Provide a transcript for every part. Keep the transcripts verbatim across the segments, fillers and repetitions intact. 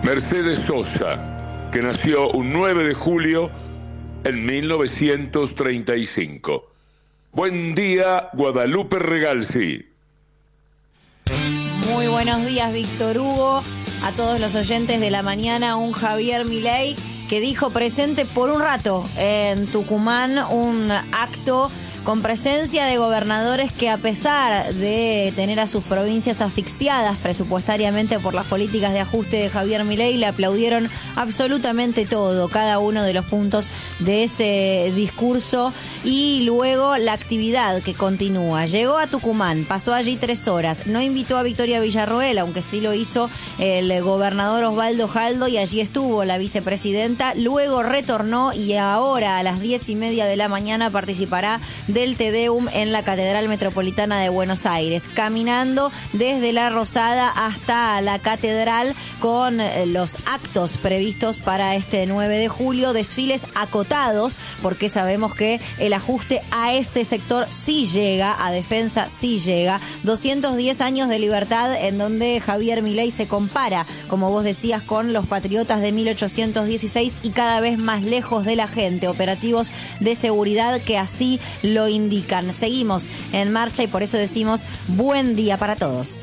Mercedes Sosa, que nació un nueve de julio en mil novecientos treinta y cinco. Buen día, Guadalupe Regalsi. Muy buenos días, Víctor Hugo. A todos los oyentes de la mañana, un Javier Milei que dijo presente por un rato en Tucumán, un acto con presencia de gobernadores que, a pesar de tener a sus provincias asfixiadas presupuestariamente por las políticas de ajuste de Javier Milei, le aplaudieron absolutamente todo, cada uno de los puntos de ese discurso, y luego la actividad que continúa. Llegó a Tucumán, pasó allí tres horas, no invitó a Victoria Villarroel, aunque sí lo hizo el gobernador Osvaldo Jaldo, y allí estuvo la vicepresidenta, luego retornó y ahora a las diez y media de la mañana participará del Te Deum en la Catedral Metropolitana de Buenos Aires, caminando desde La Rosada hasta la Catedral con los actos previstos para este nueve de julio, desfiles acotados, porque sabemos que el ajuste a ese sector sí llega, a defensa sí llega, doscientos diez años de libertad en donde Javier Milei se compara, como vos decías, con los patriotas de mil ochocientos dieciséis y cada vez más lejos de la gente, operativos de seguridad que así lo indican. Seguimos en marcha y por eso decimos buen día para todos.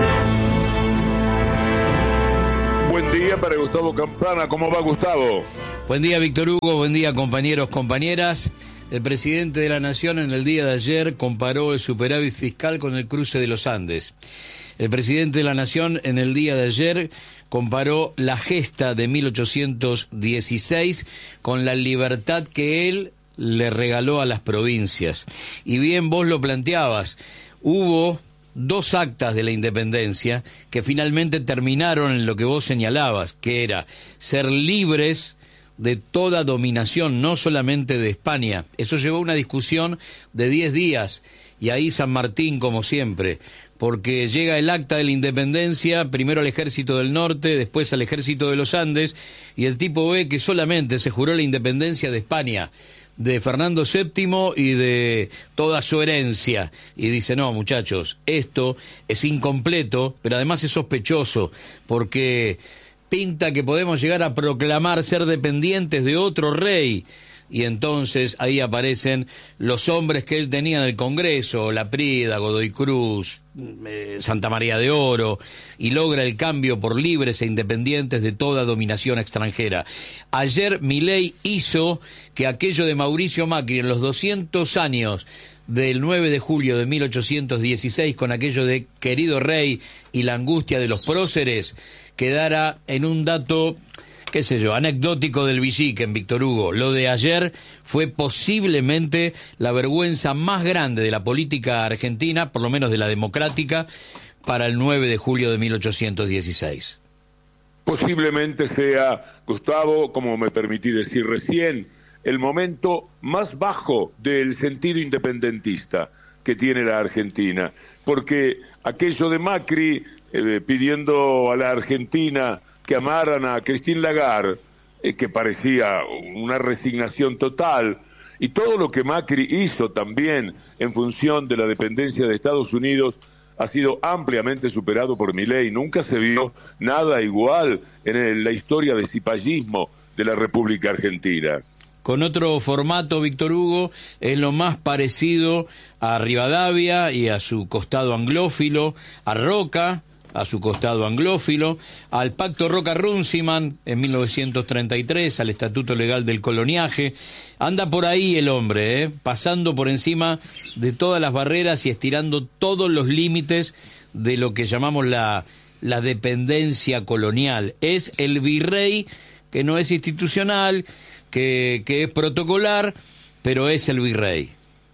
Buen día para Gustavo Campana. ¿Cómo va, Gustavo? Buen día, Víctor Hugo. Buen día, compañeros, compañeras. El presidente de la Nación en el día de ayer comparó el superávit fiscal con el cruce de los Andes. El presidente de la Nación en el día de ayer comparó la gesta de mil ochocientos dieciséis con la libertad que él le regaló a las provincias. Y bien vos lo planteabas, hubo dos actas de la independencia que finalmente terminaron en lo que vos señalabas, que era ser libres de toda dominación, no solamente de España. Eso llevó a una discusión de diez días, y ahí San Martín, como siempre, porque llega el acta de la independencia, primero al Ejército del Norte, después al Ejército de los Andes, y el tipo ve que solamente se juró la independencia de España, de Fernando séptimo y de toda su herencia, y dice, no, muchachos, esto es incompleto, pero además es sospechoso, porque pinta que podemos llegar a proclamar ser dependientes de otro rey. Y entonces ahí aparecen los hombres que él tenía en el Congreso, Laprida, Godoy Cruz, eh, Santa María de Oro, y logra el cambio por libres e independientes de toda dominación extranjera. Ayer Milei hizo que aquello de Mauricio Macri en los doscientos años del nueve de julio de mil ochocientos dieciséis, con aquello de querido rey y la angustia de los próceres, quedara en un dato, qué sé yo, anecdótico del Villique en Víctor Hugo. Lo de ayer fue posiblemente la vergüenza más grande de la política argentina, por lo menos de la democrática, para el nueve de julio de mil ochocientos dieciséis. Posiblemente sea, Gustavo, como me permití decir recién, el momento más bajo del sentido independentista que tiene la Argentina, porque aquello de Macri eh, pidiendo a la Argentina que amaran a Christine Lagarde, eh, que parecía una resignación total, y todo lo que Macri hizo también en función de la dependencia de Estados Unidos ha sido ampliamente superado por Milei. Nunca se vio nada igual en el, la historia de cipallismo de la República Argentina. Con otro formato, Víctor Hugo, es lo más parecido a Rivadavia y a su costado anglófilo, a Roca, a su costado anglófilo, al Pacto Roca-Runciman en mil novecientos treinta y tres, al Estatuto Legal del Coloniaje. Anda por ahí el hombre, ¿eh? pasando por encima de todas las barreras y estirando todos los límites de lo que llamamos la, la dependencia colonial. Es el virrey que no es institucional, que, que es protocolar, pero es el virrey.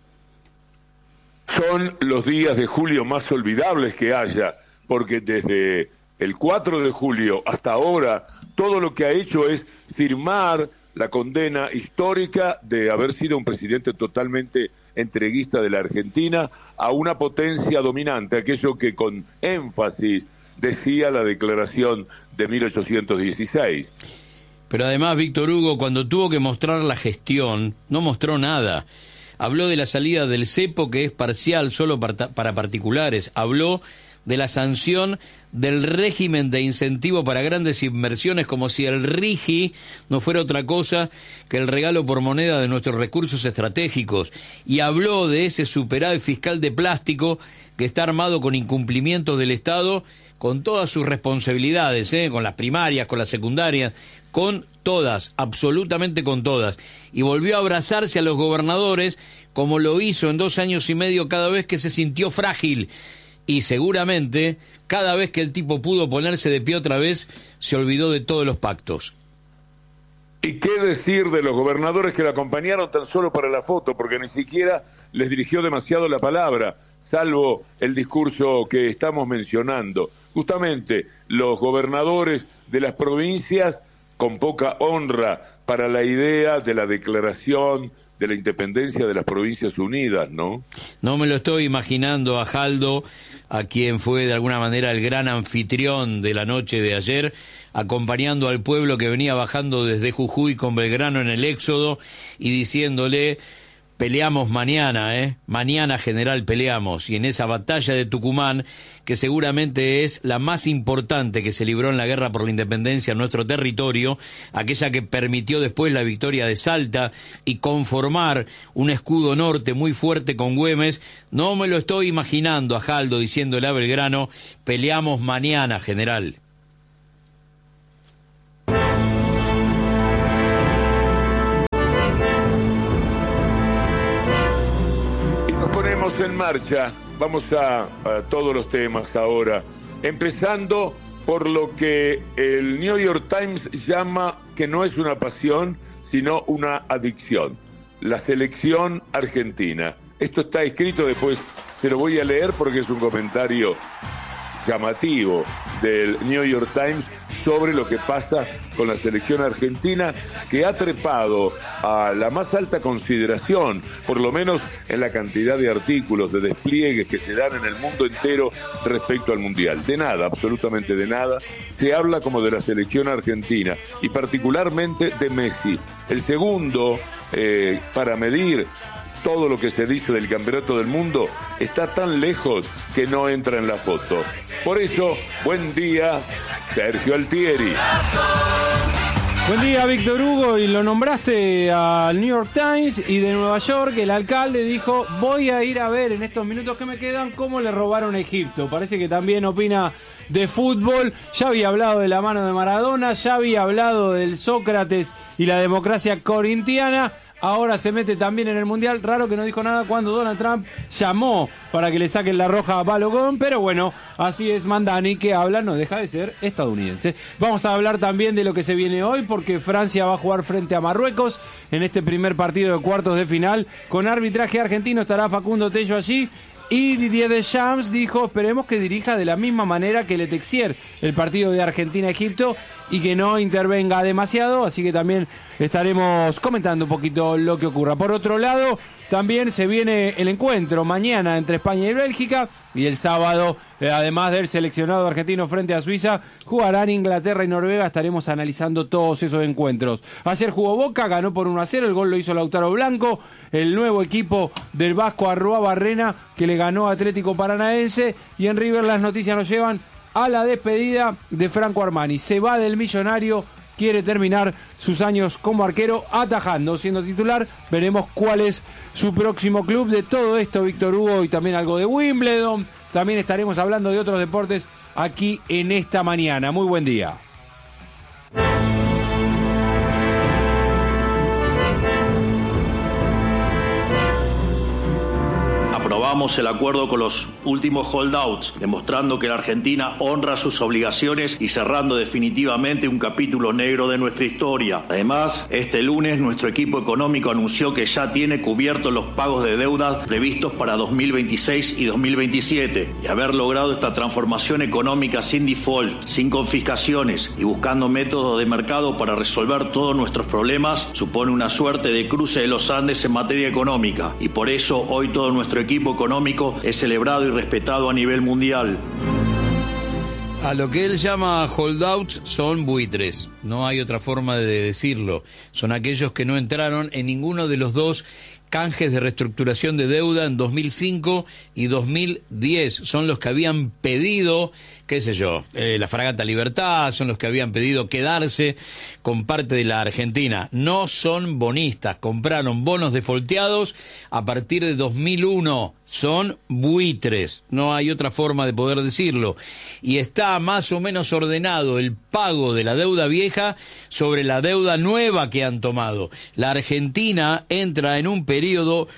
Son los días de julio más olvidables que haya, porque desde el cuatro de julio hasta ahora, todo lo que ha hecho es firmar la condena histórica de haber sido un presidente totalmente entreguista de la Argentina a una potencia dominante, aquello que con énfasis decía la declaración de mil ochocientos dieciséis. Pero además, Víctor Hugo, cuando tuvo que mostrar la gestión, no mostró nada. Habló de la salida del cepo, que es parcial, solo para particulares. Habló de la sanción del régimen de incentivo para grandes inversiones, como si el RIGI no fuera otra cosa que el regalo por moneda de nuestros recursos estratégicos, y habló de ese superávit fiscal de plástico que está armado con incumplimientos del Estado, con todas sus responsabilidades, ¿eh? Con las primarias, con las secundarias, con todas, absolutamente con todas, y volvió a abrazarse a los gobernadores como lo hizo en dos años y medio cada vez que se sintió frágil, y seguramente cada vez que el tipo pudo ponerse de pie otra vez se olvidó de todos los pactos. ¿Y qué decir de los gobernadores que la acompañaron tan solo para la foto? Porque ni siquiera les dirigió demasiado la palabra, salvo el discurso que estamos mencionando. Justamente los gobernadores de las provincias con poca honra para la idea de la declaración de la independencia de las Provincias Unidas, ¿no? No me lo estoy imaginando a Jaldo, a quien fue de alguna manera el gran anfitrión de la noche de ayer, acompañando al pueblo que venía bajando desde Jujuy con Belgrano en el éxodo y diciéndole: peleamos mañana, ¿eh? Mañana, general, peleamos. Y en esa batalla de Tucumán, que seguramente es la más importante que se libró en la guerra por la independencia en nuestro territorio, aquella que permitió después la victoria de Salta y conformar un escudo norte muy fuerte con Güemes, no me lo estoy imaginando a Jaldo diciéndole a Belgrano: peleamos mañana, general. En marcha, vamos a, a todos los temas ahora, empezando por lo que el New York Times llama que no es una pasión, sino una adicción: la selección argentina. Esto está escrito, después se lo voy a leer porque es un comentario llamativo del New York Times sobre lo que pasa con la selección argentina, que ha trepado a la más alta consideración, por lo menos en la cantidad de artículos, de despliegues que se dan en el mundo entero respecto al Mundial. De nada, absolutamente de nada, se habla como de la selección argentina, y particularmente de Messi. El segundo, eh, para medir todo lo que se dice del campeonato del mundo, está tan lejos que no entra en la foto. Por eso, buen día, Sergio Altieri. Buen día, Víctor Hugo, y lo nombraste al New York Times, y de Nueva York el alcalde dijo: voy a ir a ver en estos minutos que me quedan cómo le robaron a Egipto. Parece que también opina de fútbol. Ya había hablado de la mano de Maradona, ya había hablado del Sócrates y la democracia corintiana. Ahora se mete también en el Mundial. Raro que no dijo nada cuando Donald Trump llamó para que le saquen la roja a Balogun, pero bueno, así es Mandani, que habla, no deja de ser estadounidense. Vamos a hablar también de lo que se viene hoy, porque Francia va a jugar frente a Marruecos en este primer partido de cuartos de final. Con arbitraje argentino estará Facundo Tello allí. Y Didier Deschamps dijo: esperemos que dirija de la misma manera que Le Texier el partido de Argentina-Egipto y que no intervenga demasiado, así que también estaremos comentando un poquito lo que ocurra. Por otro lado, también se viene el encuentro mañana entre España y Bélgica, y el sábado, eh, además del seleccionado argentino frente a Suiza, jugarán Inglaterra y Noruega. Estaremos analizando todos esos encuentros. Ayer jugó Boca, ganó por uno a cero, el gol lo hizo Lautaro Blanco, el nuevo equipo del Vasco Arrua Barrena, que le ganó a Atlético Paranaense. Y en River las noticias nos llevan a la despedida de Franco Armani. Se va del Millonario, quiere terminar sus años como arquero atajando, siendo titular. Veremos cuál es su próximo club. De todo esto, Víctor Hugo, y también algo de Wimbledon. También estaremos hablando de otros deportes aquí en esta mañana. Muy buen día. Aprobamos el acuerdo con los últimos holdouts, demostrando que la Argentina honra sus obligaciones y cerrando definitivamente un capítulo negro de nuestra historia. Además, este lunes nuestro equipo económico anunció que ya tiene cubiertos los pagos de deuda previstos para dos mil veintiséis y dos mil veintisiete. Y haber logrado esta transformación económica sin default, sin confiscaciones y buscando métodos de mercado para resolver todos nuestros problemas supone una suerte de cruce de los Andes en materia económica. Y por eso hoy todo nuestro equipo económico es celebrado y respetado a nivel mundial. A lo que él llama holdouts son buitres, no hay otra forma de decirlo. Son aquellos que no entraron en ninguno de los dos canjes de reestructuración de deuda en dos mil cinco y dos mil diez. Son los que habían pedido, qué sé yo, eh, la Fragata Libertad, son los que habían pedido quedarse con parte de la Argentina. No son bonistas, compraron bonos defolteados a partir de dos mil uno. Son buitres, no hay otra forma de poder decirlo. Y está más o menos ordenado el pago de la deuda vieja sobre la deuda nueva que han tomado. La Argentina entra en un periodo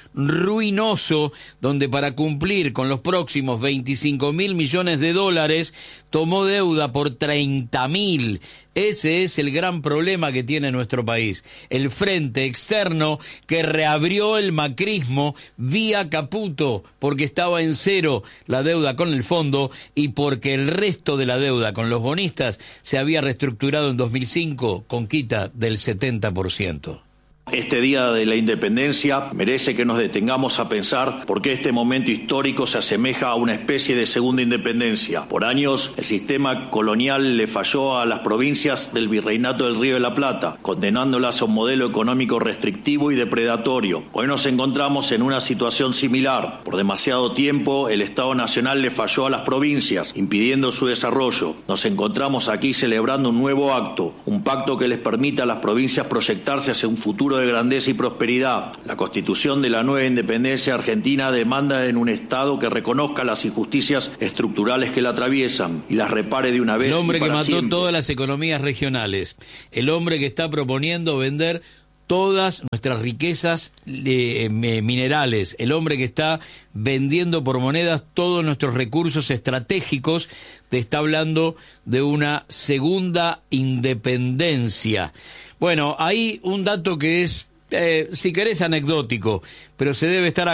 ruinoso donde para cumplir con los próximos veinticinco mil millones de dólares tomó deuda por treinta mil. Ese es el gran problema que tiene nuestro país. El frente externo que reabrió el macrismo vía Caputo, porque estaba en cero la deuda con el fondo y porque el resto de la deuda con los bonistas se había reestructurado en dos mil cinco con quita del setenta por ciento. Este Día de la Independencia merece que nos detengamos a pensar por qué este momento histórico se asemeja a una especie de segunda independencia. Por años, el sistema colonial le falló a las provincias del Virreinato del Río de la Plata, condenándolas a un modelo económico restrictivo y depredatorio. Hoy nos encontramos en una situación similar. Por demasiado tiempo, el Estado Nacional le falló a las provincias, impidiendo su desarrollo. Nos encontramos aquí celebrando un nuevo acto, un pacto que les permita a las provincias proyectarse hacia un futuro de grandeza y prosperidad. La constitución de la nueva independencia argentina demanda en un Estado que reconozca las injusticias estructurales que la atraviesan y las repare de una vez. El hombre y para que mató siempre. todas las economías regionales, el hombre que está proponiendo vender todas nuestras riquezas eh, minerales, el hombre que está vendiendo por monedas todos nuestros recursos estratégicos, te está hablando de una segunda independencia. Bueno, hay un dato que es, eh, si querés, anecdótico, pero se debe estar